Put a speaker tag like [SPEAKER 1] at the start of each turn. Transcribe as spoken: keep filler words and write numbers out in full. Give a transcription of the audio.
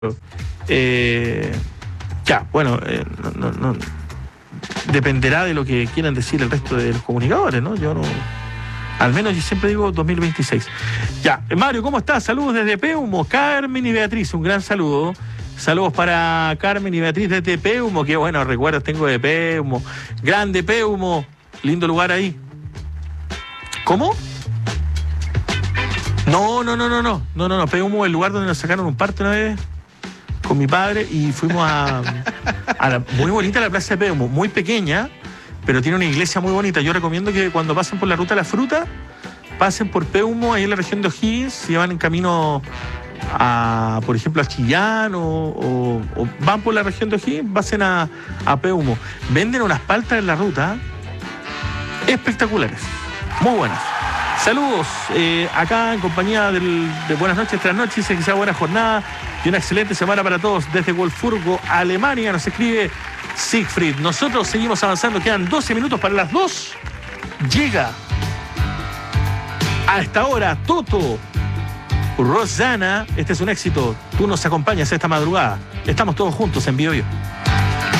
[SPEAKER 1] Eh, ya, bueno, eh, no, no, no, dependerá de lo que quieran decir el resto de los comunicadores, ¿no? Yo no... Al menos yo siempre digo dos mil veintiséis. Ya, Mario, ¿cómo estás? Saludos desde Peumo, Carmen y Beatriz, un gran saludo. Saludos para Carmen y Beatriz desde Peumo, que bueno, recuerdos tengo de Peumo. Grande Peumo, lindo lugar ahí. ¿Cómo? No, no, no, no, no, no, no, no, Peumo, el lugar donde nos sacaron un parto una vez con mi padre y fuimos a, a la, muy bonita la plaza de Peumo, muy pequeña, pero tiene una iglesia muy bonita. Yo recomiendo que cuando pasen por la ruta de la fruta, pasen por Peumo, ahí en la región de O'Higgins, si van en camino a, por ejemplo, a Chillán o, o, o van por la región de O'Higgins, pasen a, a Peumo. Venden unas paltas en la ruta espectaculares, muy buenas. Saludos, eh, acá en compañía del, de Buenas Noches, Tras Noches, que sea buena jornada y una excelente semana para todos. Desde Wolfsburgo, Alemania, nos escribe Siegfried. Nosotros seguimos avanzando, quedan doce minutos para las dos. Llega a esta hora Toto, Rosana. Este es un éxito. Tú nos acompañas esta madrugada. Estamos todos juntos en Bio Bio.